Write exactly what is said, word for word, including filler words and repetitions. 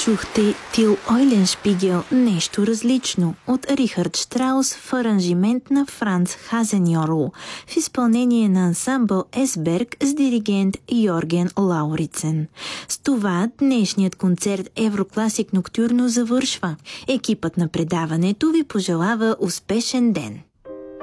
Чухте Тил Ойленшпигел «Нещо различно» от Рихард Штраус в аранжимент на Франц Хазеньорл в изпълнение на ансамбъл Есберг с диригент Йорген Лаурицен. С това днешният концерт Еврокласик Ноктюрно завършва. Екипът на предаването ви пожелава успешен ден!